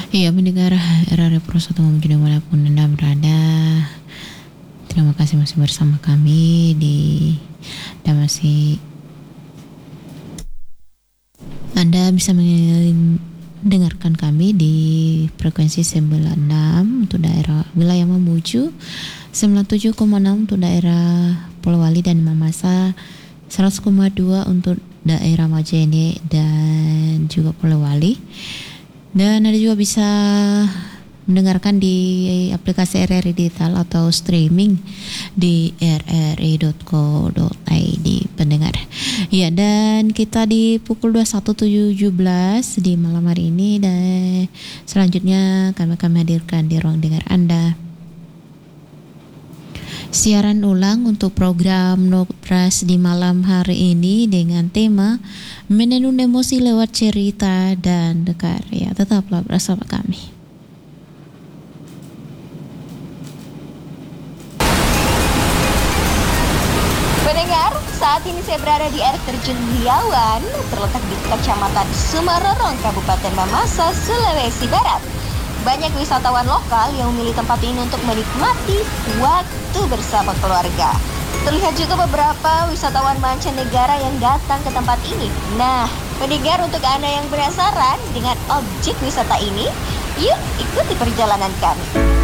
Iya, mendengar RRI Pro 1 dimanapun Anda berada. Terima kasih masih bersama kami dan masih Anda bisa mendengarkan kami di frekuensi 96 untuk daerah wilayah Mamuju, 97,6 untuk daerah Polewali dan Mamasa, 100,2 untuk daerah Majene dan juga Polewali. Dan Anda juga bisa mendengarkan di aplikasi RRI Digital atau streaming di rri.co.id pendengar. Ya, dan kita di pukul 21.17 di malam hari ini, dan selanjutnya kami akan hadirkan di ruang dengar Anda siaran ulang untuk program Nobras di malam hari ini dengan tema menenun emosi lewat cerita dan karya. Tetaplah bersama kami. Pendengar, saat ini saya berada di air terjun Liawan, terletak di Kecamatan Sumarorong, Kabupaten Mamasa, Sulawesi Barat. Banyak wisatawan lokal yang memilih tempat ini untuk menikmati waktu bersama keluarga. Terlihat juga beberapa wisatawan mancanegara yang datang ke tempat ini. Nah, pendengar, untuk Anda yang penasaran dengan objek wisata ini, yuk ikuti perjalanan kami.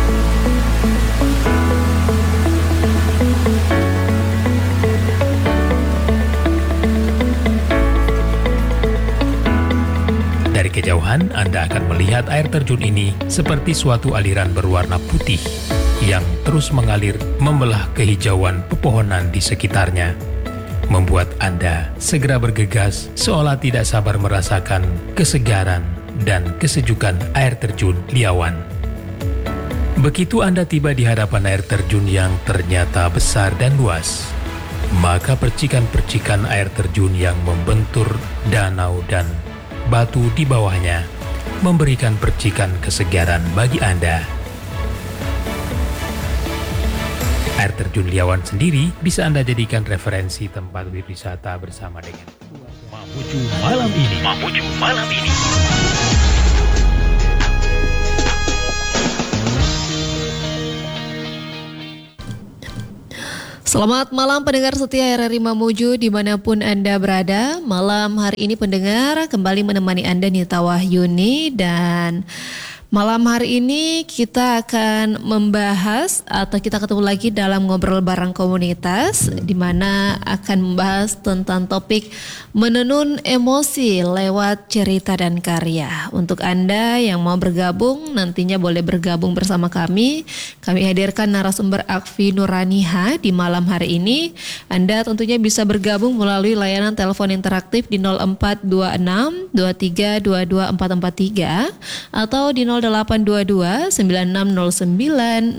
Dari kejauhan, Anda akan melihat air terjun ini seperti suatu aliran berwarna putih yang terus mengalir membelah kehijauan pepohonan di sekitarnya, membuat Anda segera bergegas seolah tidak sabar merasakan kesegaran dan kesejukan air terjun Liawan. Begitu Anda tiba di hadapan air terjun yang ternyata besar dan luas, maka percikan-percikan air terjun yang membentur danau dan batu di bawahnya memberikan percikan kesegaran bagi Anda. Air terjun Liawan sendiri bisa Anda jadikan referensi tempat berwisata bersama dengan Mamuju malam ini. Mamuju malam ini. Selamat malam pendengar setia RRI Mamuju dimanapun Anda berada. Malam hari ini pendengar kembali menemani Anda Nita Wahyuni, dan malam hari ini kita akan membahas atau kita ketemu lagi dalam ngobrol bareng komunitas, di mana akan membahas tentang topik menenun emosi lewat cerita dan karya. Untuk Anda yang mau bergabung, nantinya boleh bergabung bersama kami. Kami hadirkan narasumber Akfi Nuraniha di malam hari ini. Anda tentunya bisa bergabung melalui layanan telepon interaktif di 0426 23 22 443 atau di 0822 9609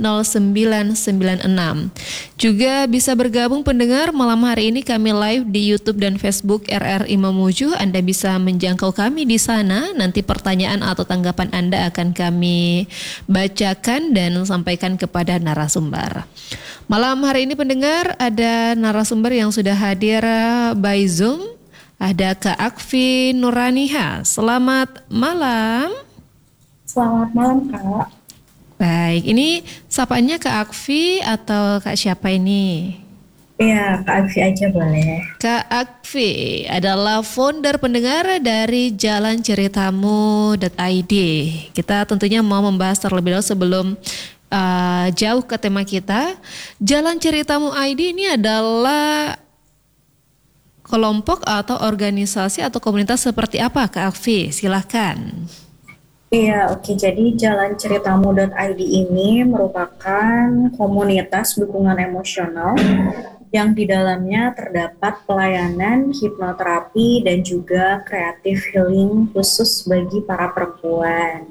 0996. Juga bisa bergabung pendengar, malam hari ini kami live di YouTube dan Facebook RRI Mamuju. Anda bisa menjangkau kami di sana. Nanti pertanyaan atau tanggapan Anda akan kami bacakan dan sampaikan kepada narasumber. Malam hari ini pendengar ada narasumber yang sudah hadir by Zoom. Ada Kak Akfi Nuraniha. Selamat malam. Selamat malam, Kak. Baik, ini sapanya Kak Akfi atau Kak siapa ini? Iya, Kak Akfi aja boleh. Kak Akfi adalah founder pendengar dari jalanceritamu.id. Kita tentunya mau membahas terlebih dahulu sebelum jauh ke tema kita. Jalan Ceritamu ID ini adalah kelompok atau organisasi atau komunitas seperti apa, Kak Akfi? Silahkan. Iya, oke. Jadi jalanceritamu.id ini merupakan komunitas dukungan emosional yang di dalamnya terdapat pelayanan hipnoterapi dan juga creative healing khusus bagi para perempuan.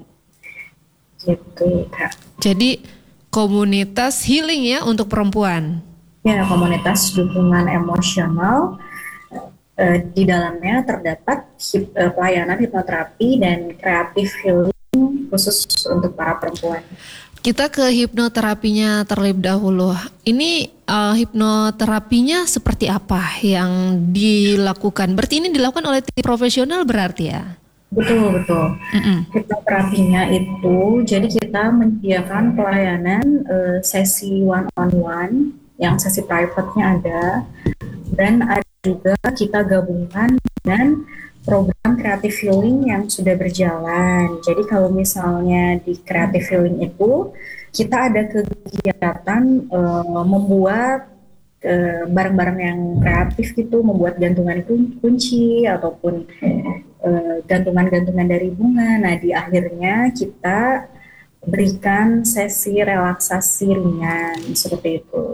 Gitu, Kak. Jadi komunitas healing ya untuk perempuan. Ya, komunitas dukungan emosional. Di dalamnya terdapat pelayanan hipnoterapi dan creative healing khusus untuk para perempuan. Kita ke hipnoterapinya terlebih dahulu. Ini hipnoterapinya seperti apa yang dilakukan? Berarti ini dilakukan oleh tim profesional berarti ya? Betul, betul. Mm-mm. Hipnoterapinya itu, jadi kita menyediakan pelayanan sesi one on one, yang sesi private-nya ada, dan ada juga kita gabungkan dengan program creative healing yang sudah berjalan. Jadi kalau misalnya di creative healing itu kita ada kegiatan membuat barang-barang yang kreatif gitu, membuat gantungan kunci ataupun gantungan-gantungan dari bunga. Nah, di akhirnya kita berikan sesi relaksasi ringan seperti itu.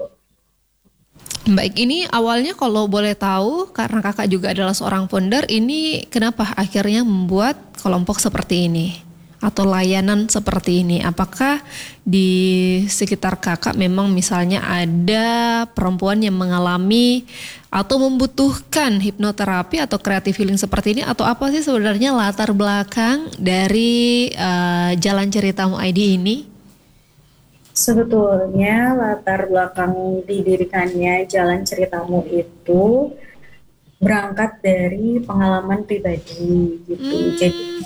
Baik, ini awalnya kalau boleh tahu, karena kakak juga adalah seorang founder, ini kenapa akhirnya membuat kelompok seperti ini? Atau layanan seperti ini? Apakah di sekitar kakak memang misalnya ada perempuan yang mengalami atau membutuhkan hipnoterapi atau creative healing seperti ini? Atau apa sih sebenarnya latar belakang dari Jalan Ceritamu ID ini? Sebetulnya latar belakang didirikannya Jalan Ceritamu itu berangkat dari pengalaman pribadi gitu. Jadi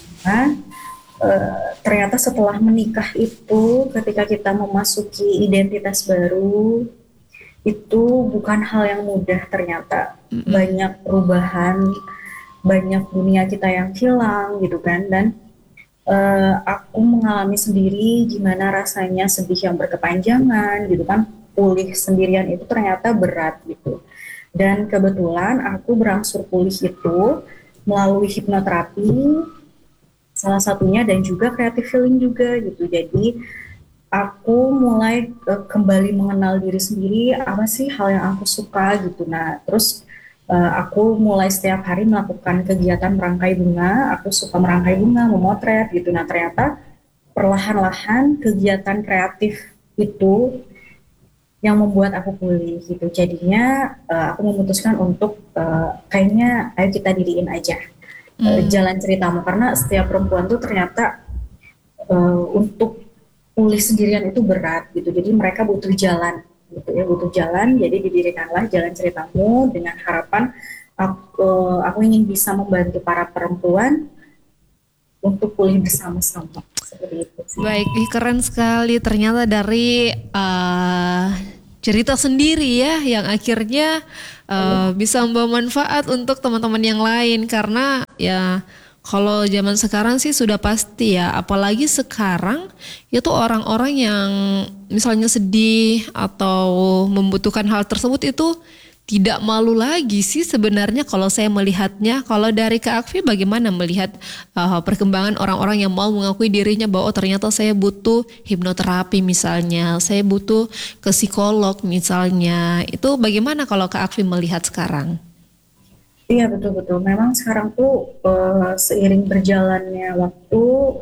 ternyata setelah menikah itu, ketika kita memasuki identitas baru, itu bukan hal yang mudah ternyata. Banyak perubahan, banyak dunia kita yang hilang gitu kan. Dan aku mengalami sendiri gimana rasanya sedih yang berkepanjangan gitu kan, pulih sendirian itu ternyata berat gitu. Dan kebetulan aku berangsur pulih itu melalui hipnoterapi salah satunya, dan juga creative healing juga gitu. Jadi aku mulai kembali mengenal diri sendiri, apa sih hal yang aku suka gitu. Nah terus aku mulai setiap hari melakukan kegiatan merangkai bunga. Aku suka merangkai bunga, memotret gitu. Nah ternyata perlahan-lahan kegiatan kreatif itu yang membuat aku pulih gitu. Jadinya aku memutuskan untuk kayaknya ayo kita diriin aja Jalan Ceritamu, karena setiap perempuan tuh ternyata untuk pulih sendirian itu berat gitu. Jadi mereka butuh jalan gitu ya, butuh jalan. Jadi didirikanlah Jalan Ceritamu dengan harapan aku ingin bisa membantu para perempuan untuk pulih bersama-sama seperti itu sih. Baik, keren sekali ternyata dari cerita sendiri ya yang akhirnya bisa membawa manfaat untuk teman-teman yang lain, karena ya kalau zaman sekarang sih sudah pasti ya, apalagi sekarang itu orang-orang yang misalnya sedih atau membutuhkan hal tersebut itu tidak malu lagi sih sebenarnya kalau saya melihatnya. Kalau dari Kak Akfi bagaimana melihat perkembangan orang-orang yang mau mengakui dirinya bahwa ternyata saya butuh hipnoterapi misalnya, saya butuh ke psikolog misalnya. Itu bagaimana kalau Kak Akfi melihat sekarang? Iya betul-betul. Memang sekarang tuh seiring berjalannya waktu,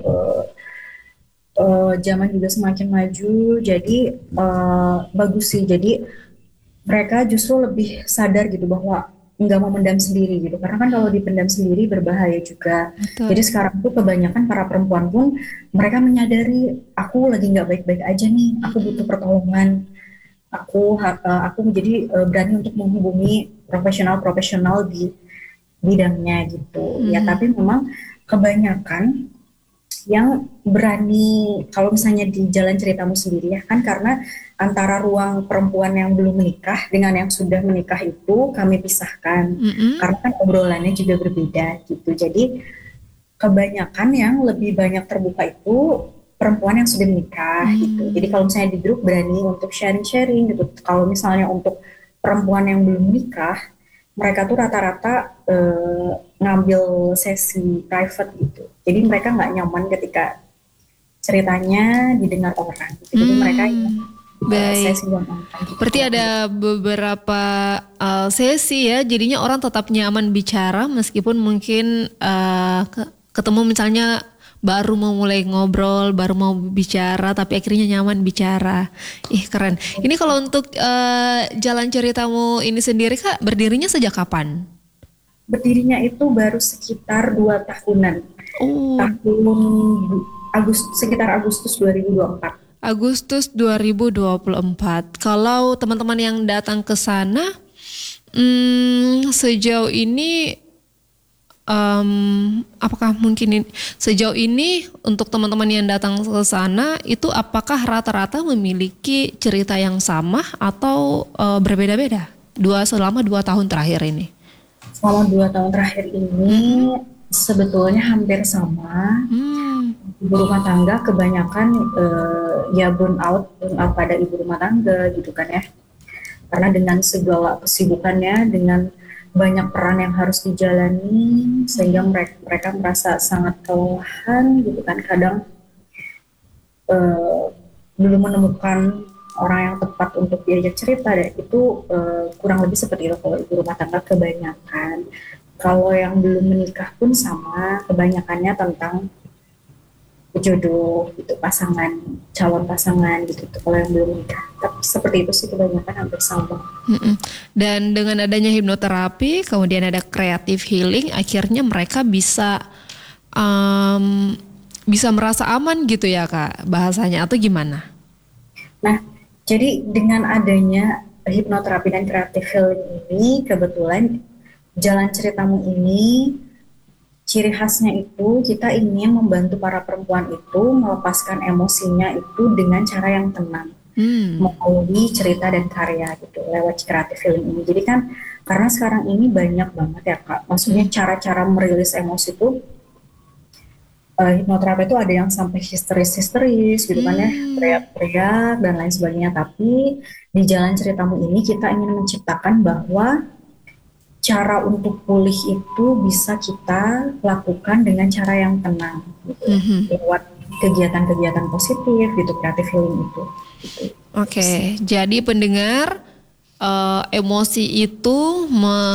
zaman juga semakin maju. Jadi bagus sih. Jadi mereka justru lebih sadar gitu bahwa nggak mau mendam sendiri gitu. Karena kan kalau dipendam sendiri berbahaya juga. Betul. Jadi sekarang tuh kebanyakan para perempuan pun mereka menyadari aku lagi nggak baik-baik aja nih. Aku butuh pertolongan. Aku menjadi berani untuk menghubungi profesional di bidangnya gitu. Ya tapi memang kebanyakan yang berani, kalau misalnya di Jalan Ceritamu sendiri ya kan, karena antara ruang perempuan yang belum menikah dengan yang sudah menikah itu kami pisahkan, karena kan obrolannya juga berbeda gitu. Jadi kebanyakan yang lebih banyak terbuka itu perempuan yang sudah menikah gitu. Jadi kalau misalnya di grup berani untuk sharing-sharing gitu. Kalau misalnya untuk perempuan yang belum menikah, mereka tuh rata-rata ngambil sesi private gitu. Jadi mereka nggak nyaman ketika ceritanya didengar orang. Gitu. Jadi mereka sesi one-on-one. Gitu. Berarti ada beberapa sesi ya, jadinya orang tetap nyaman bicara meskipun mungkin ketemu misalnya baru mau mulai ngobrol, baru mau bicara, tapi akhirnya nyaman bicara. Ih keren. Ini kalau untuk Jalan Ceritamu ini sendiri Kak, berdirinya sejak kapan? Berdirinya itu baru sekitar 2 tahunan. Sekitar Agustus 2024. Agustus 2024. Kalau teman-teman yang datang ke sana, sejauh ini apakah mungkin sejauh ini untuk teman-teman yang datang ke sana itu apakah rata-rata memiliki cerita yang sama atau berbeda-beda selama 2 tahun terakhir ini? Selama 2 tahun terakhir ini sebetulnya hampir sama. Ibu rumah tangga kebanyakan ya burnout pada ibu rumah tangga gitu kan ya. Karena dengan segala kesibukannya, dengan banyak peran yang harus dijalani, sehingga mereka merasa sangat kelelahan gitu kan. Kadang belum menemukan orang yang tepat untuk diajak cerita, dan itu kurang lebih seperti itu kalau ibu rumah tangga kebanyakan. Kalau yang belum menikah pun sama, kebanyakannya tentang jodoh gitu, calon pasangan gitu. Kalau yang belum menikah, tapi seperti itu sih kebanyakan hampir sama. Dan dengan adanya hipnoterapi, kemudian ada creative healing, akhirnya mereka bisa merasa aman gitu ya Kak, bahasanya, atau gimana? Nah, jadi dengan adanya hipnoterapi dan creative healing ini, kebetulan jalan ceritamu ini ciri khasnya itu kita ingin membantu para perempuan itu melepaskan emosinya itu dengan cara yang tenang, melalui cerita dan karya gitu lewat creative healing ini. Jadi kan karena sekarang ini banyak banget ya Kak, maksudnya cara-cara merilis emosi itu hipnoterapi itu ada yang sampai histeris gitu kan ya, teriak-teriak dan lain sebagainya. Tapi di jalan ceritamu ini kita ingin menciptakan bahwa cara untuk pulih itu bisa kita lakukan dengan cara yang tenang gitu, lewat kegiatan-kegiatan positif gitu, creative healing itu gitu. Oke, jadi pendengar, emosi itu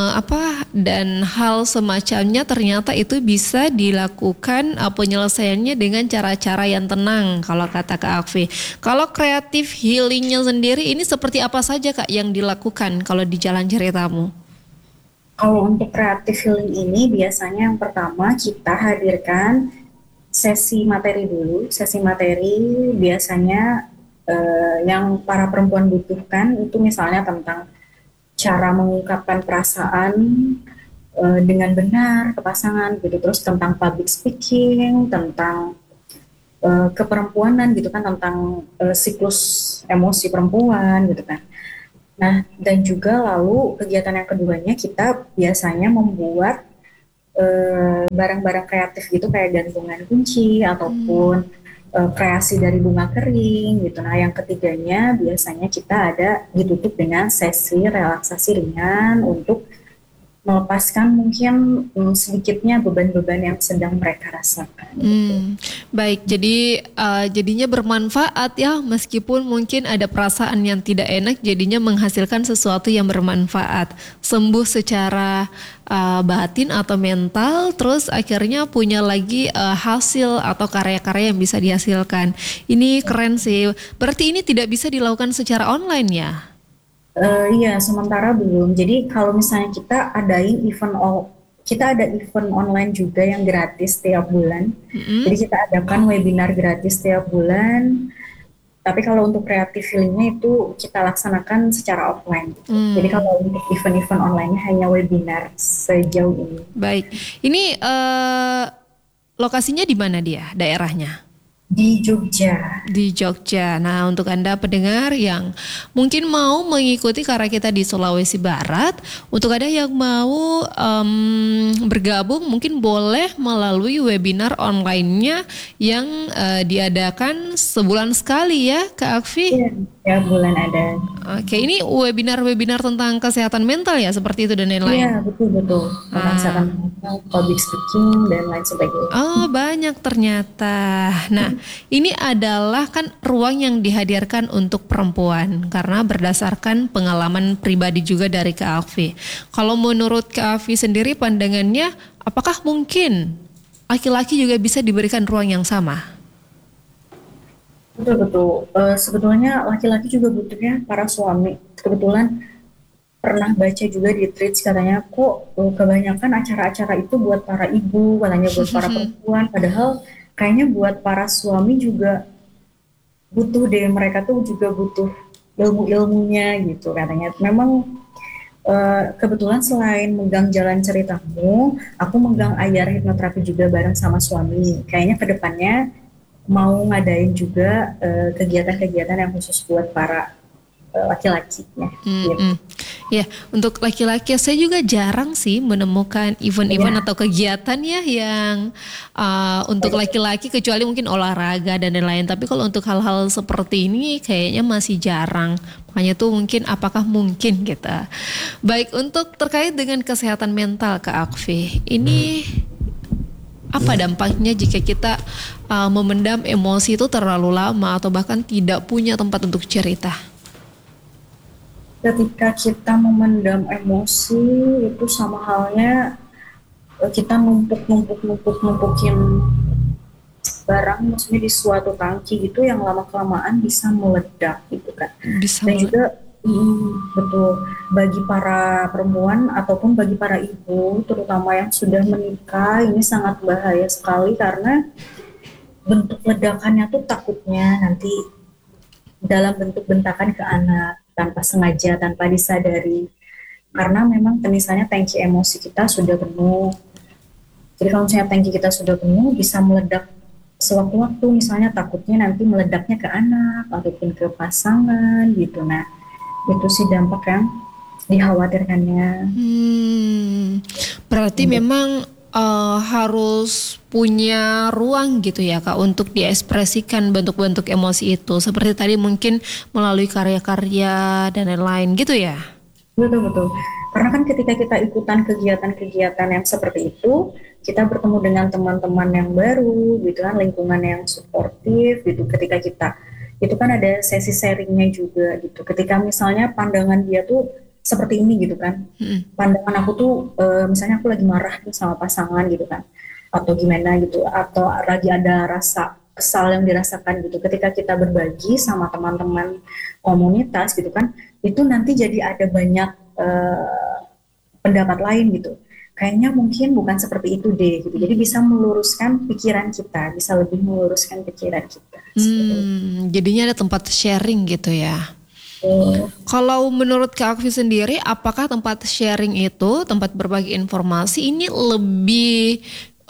dan hal semacamnya ternyata itu bisa dilakukan penyelesaiannya dengan cara-cara yang tenang kalau kata Kak Akfi. Kalau creative healingnya sendiri ini seperti apa saja Kak yang dilakukan kalau di jalan ceritamu? Kalau untuk creative healing ini biasanya yang pertama kita hadirkan sesi materi dulu. Sesi materi biasanya yang para perempuan butuhkan itu misalnya tentang cara mengungkapkan perasaan dengan benar ke pasangan gitu, terus tentang public speaking, tentang keperempuanan gitu kan, tentang siklus emosi perempuan gitu kan. Nah, dan juga lalu kegiatan yang keduanya kita biasanya membuat barang-barang kreatif gitu kayak gantungan kunci ataupun kreasi dari bunga kering gitu. Nah, yang ketiganya biasanya kita ada ditutup dengan sesi relaksasi ringan untuk melepaskan mungkin sedikitnya beban-beban yang sedang mereka rasakan. Baik, jadi jadinya bermanfaat ya, meskipun mungkin ada perasaan yang tidak enak, jadinya menghasilkan sesuatu yang bermanfaat, sembuh secara batin atau mental, terus akhirnya punya lagi hasil atau karya-karya yang bisa dihasilkan. Ini keren sih. Berarti ini tidak bisa dilakukan secara online ya? Iya, sementara belum. Jadi kalau misalnya kita ada event online juga yang gratis setiap bulan. Jadi kita adakan webinar gratis setiap bulan. Tapi kalau untuk creative healingnya itu kita laksanakan secara offline. Jadi kalau untuk event-event online-nya hanya webinar sejauh ini. Baik, ini lokasinya di mana dia, daerahnya? Di Jogja. Di Jogja. Nah, untuk Anda pendengar yang mungkin mau mengikuti karena kita di Sulawesi Barat, untuk Anda yang mau bergabung mungkin boleh melalui webinar online-nya yang diadakan sebulan sekali ya, Kak Akfi? Iya, ya bulan ada. Oke, ini webinar-webinar tentang kesehatan mental ya, seperti itu dan lain-lain? Iya, betul. Tentang kesehatan mental, public speaking, dan lain sebagainya. Oh, banyak ternyata. Nah, ini adalah kan ruang yang dihadirkan untuk perempuan karena berdasarkan pengalaman pribadi juga dari Kak Akfi. Kalau menurut Kak Akfi sendiri pandangannya, apakah mungkin laki-laki juga bisa diberikan ruang yang sama? Betul. Sebetulnya laki-laki juga butuhnya para suami. Kebetulan pernah baca juga di Threads katanya kok kebanyakan acara-acara itu buat para ibu, katanya buat para perempuan. Padahal kayaknya buat para suami juga butuh deh, mereka tuh juga butuh ilmu-ilmunya gitu katanya. Memang Kebetulan selain megang jalan ceritamu, aku megang IR hipnoterapi juga bareng sama suami. Kayaknya kedepannya mau ngadain juga kegiatan-kegiatan yang khusus buat para laki-laki ya. Gitu. Ya, untuk laki-laki saya juga jarang sih menemukan event-event atau kegiatan ya yang untuk laki-laki, kecuali mungkin olahraga dan lain-lain. Tapi kalau untuk hal-hal seperti ini kayaknya masih jarang. Makanya tuh mungkin apakah mungkin kita. Baik, untuk terkait dengan kesehatan mental Kak Akfi, ini apa dampaknya jika kita memendam emosi itu terlalu lama atau bahkan tidak punya tempat untuk cerita? Ketika kita memendam emosi itu sama halnya kita numpukin barang, maksudnya di suatu tangki gitu yang lama-kelamaan bisa meledak gitu kan. Dan juga betul, bagi para perempuan ataupun bagi para ibu terutama yang sudah menikah, ini sangat bahaya sekali karena bentuk ledakannya tuh takutnya nanti dalam bentuk bentakan ke anak tanpa sengaja, tanpa disadari, karena memang misalnya tangki emosi kita sudah penuh. Jadi kalau misalnya tangki kita sudah penuh, bisa meledak sewaktu-waktu, misalnya takutnya nanti meledaknya ke anak ataupun ke pasangan gitu. Nah, itu sih dampak yang dikhawatirkannya. Berarti memang harus punya ruang gitu ya Kak untuk diekspresikan bentuk-bentuk emosi itu, seperti tadi mungkin melalui karya-karya dan lain-lain gitu ya. Betul. Karena kan ketika kita ikutan kegiatan-kegiatan yang seperti itu, kita bertemu dengan teman-teman yang baru gitu kan, lingkungan yang suportif gitu. Ketika kita itu kan ada sesi sharingnya juga gitu. Ketika misalnya pandangan dia tuh seperti ini gitu kan, pandangan aku tuh misalnya aku lagi marah sama pasangan gitu kan, atau gimana gitu, atau lagi ada rasa kesal yang dirasakan gitu. Ketika kita berbagi sama teman-teman komunitas gitu kan, itu nanti jadi ada banyak pendapat lain gitu. Kayaknya mungkin bukan seperti itu deh gitu. Jadi bisa meluruskan pikiran kita, bisa lebih meluruskan pikiran kita. Jadinya ada tempat sharing gitu ya. Kalau menurut Kak Akfi sendiri, apakah tempat sharing itu, tempat berbagi informasi ini lebih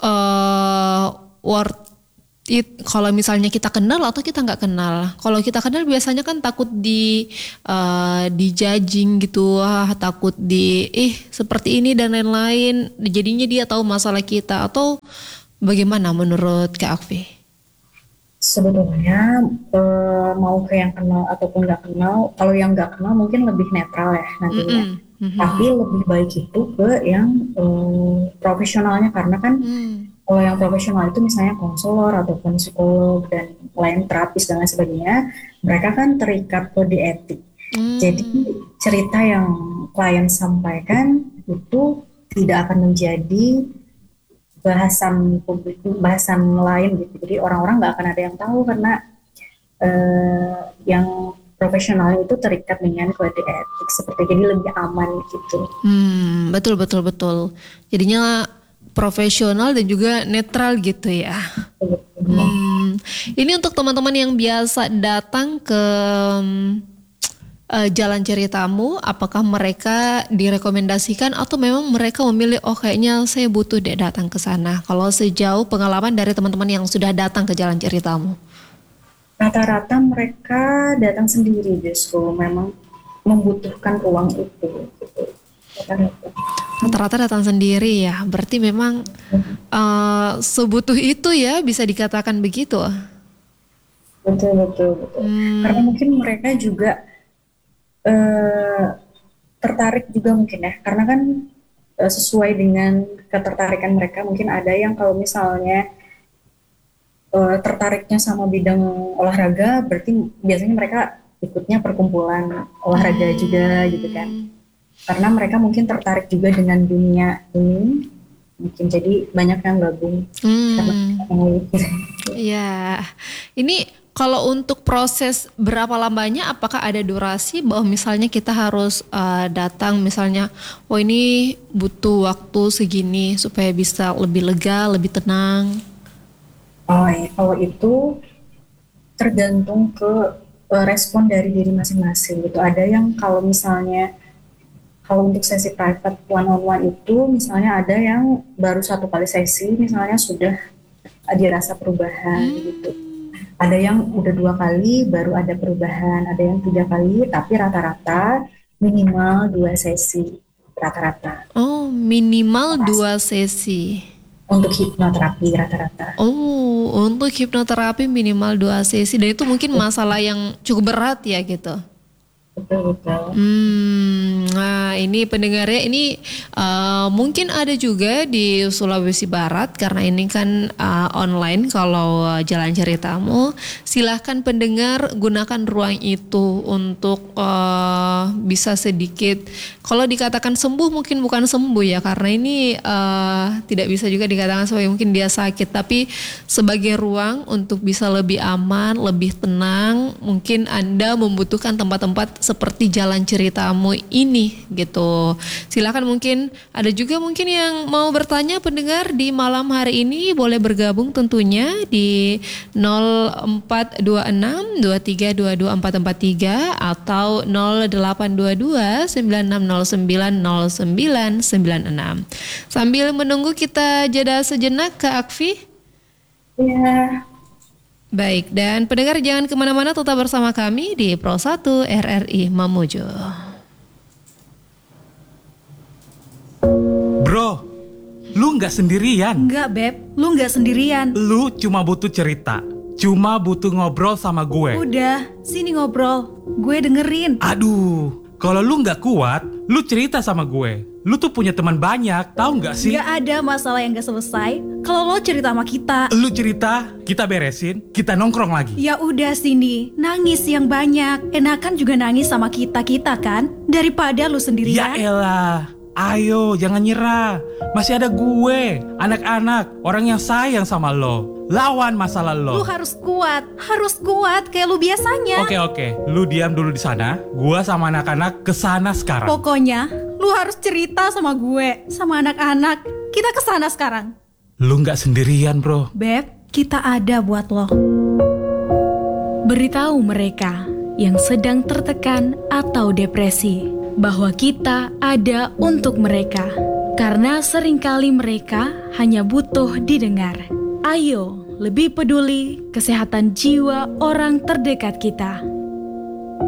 worth it kalau misalnya kita kenal atau kita nggak kenal? Kalau kita kenal biasanya kan takut di judging gitu, takut seperti ini dan lain-lain. Jadinya dia tahu masalah kita, atau bagaimana menurut Kak Akfi? Sebetulnya mau ke yang kenal ataupun nggak kenal, kalau yang nggak kenal mungkin lebih netral ya nantinya. Tapi lebih baik itu ke yang profesionalnya, karena kan kalau yang profesional itu misalnya konselor ataupun psikolog dan lain terapis dan lain sebagainya, mereka kan terikat kode etik. Jadi cerita yang klien sampaikan itu tidak akan menjadi bahasan publik, bahasan lain gitu. Jadi orang-orang nggak akan ada yang tahu karena yang profesional itu terikat dengan kode etik seperti, jadi lebih aman gitu. Betul. Jadinya profesional dan juga netral gitu ya. Ini untuk teman-teman yang biasa datang ke jalan ceritamu, apakah mereka direkomendasikan atau memang mereka memilih kayaknya saya butuh deh datang ke sana? Kalau sejauh pengalaman dari teman-teman yang sudah datang ke jalan ceritamu. Rata-rata mereka datang sendiri justru, memang membutuhkan ruang itu gitu. Rata-rata datang sendiri ya, berarti memang sebutuh itu ya, bisa dikatakan begitu. Betul. Karena mungkin mereka juga tertarik juga mungkin ya, karena kan sesuai dengan ketertarikan mereka. Mungkin ada yang kalau misalnya tertariknya sama bidang olahraga, berarti biasanya mereka ikutnya perkumpulan olahraga juga gitu kan, karena mereka mungkin tertarik juga dengan dunia ini, mungkin jadi banyak yang gabung. Iya, ini kalau untuk proses berapa lamanya, apakah ada durasi bahwa misalnya kita harus datang misalnya, ini butuh waktu segini supaya bisa lebih lega, lebih tenang? Kalau itu tergantung ke respon dari diri masing-masing gitu. Ada yang kalau misalnya Kalau untuk sesi private one-on-one itu misalnya ada yang baru 1 kali sesi misalnya sudah dirasa perubahan gitu. Ada yang udah 2 kali baru ada perubahan, ada yang 3 kali tapi rata-rata minimal 2 sesi rata-rata. Oh, minimal 2 sesi. Untuk hipnoterapi rata-rata. Oh, untuk hipnoterapi minimal 2 sesi dan itu mungkin masalah yang cukup berat ya gitu. Betul. Nah ini pendengarnya ini mungkin ada juga di Sulawesi Barat karena ini kan online kalau jalan ceritamu. Silahkan pendengar gunakan ruang itu untuk bisa sedikit, kalau dikatakan sembuh mungkin bukan sembuh ya, karena ini tidak bisa juga dikatakan sebagai mungkin dia sakit, tapi sebagai ruang untuk bisa lebih aman, lebih tenang. Mungkin Anda membutuhkan tempat-tempat seperti jalan ceritamu ini gitu. Silakan, mungkin ada juga mungkin yang mau bertanya pendengar di malam hari ini, boleh bergabung tentunya di 0426 2322 443 atau 0822 9609 0996. Sambil menunggu kita jeda sejenak Kak Akfi. Iya. Baik, dan pendengar jangan kemana-mana, tetap bersama kami di Pro 1 RRI Mamuju. Bro, lu nggak sendirian. Enggak, Beb. Lu nggak sendirian. Lu cuma butuh cerita. Cuma butuh ngobrol sama gue. Udah, sini ngobrol. Gue dengerin. Aduh, kalau lu nggak kuat, lu cerita sama gue. Lu tuh punya teman banyak, tahu nggak sih? Nggak ada masalah yang nggak selesai kalau lo cerita sama kita. Lu cerita, kita beresin, kita nongkrong lagi. Ya udah sini, nangis yang banyak. Enakan juga nangis sama kita kan? Daripada lu Ya sendirian. elah, ayo jangan nyerah. Masih ada gue, anak-anak, orang yang sayang sama lo. Lawan masalah Lu lo. harus kuat kayak lu biasanya. Oke, lu diam dulu di sana. Gua sama anak-anak kesana sekarang. Pokoknya, lu harus cerita sama gue, sama anak-anak. Kita kesana sekarang. Lu nggak sendirian, bro. Beb, kita ada buat lo. Beritahu mereka yang sedang tertekan atau depresi bahwa kita ada untuk mereka. Karena seringkali mereka hanya butuh didengar. Ayo, lebih peduli kesehatan jiwa orang terdekat kita.